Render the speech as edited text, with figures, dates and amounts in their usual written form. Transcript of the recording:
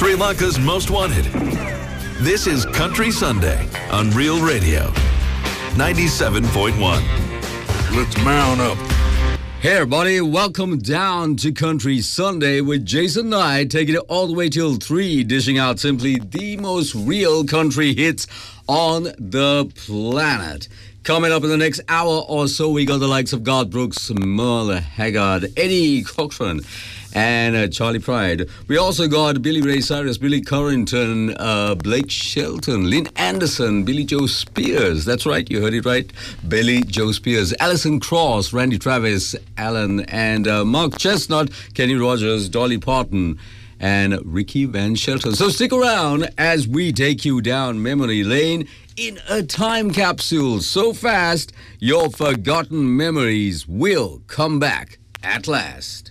Sri Lanka's Most Wanted. This is Country Sunday on Real Radio 97.1. Let's mount up. Hey everybody, welcome down to Country Sunday with Jason Knight, taking it all the way till 3, dishing out simply the most real country hits on the planet. Coming up in the next hour or so, we got the likes of Garth Brooks, Merle Haggard, Eddie Cochran, and Charlie Pride. We also got Billy Ray Cyrus, Billy Currington, Blake Shelton, Lynn Anderson, Billy Joe Spears. That's right, you heard it right. Billy Joe Spears, Alison Krauss, Randy Travis, Alan, and Mark Chestnut, Kenny Rogers, Dolly Parton, and Ricky Van Shelton. So stick around as we take you down memory lane in a time capsule so fast your forgotten memories will come back at last.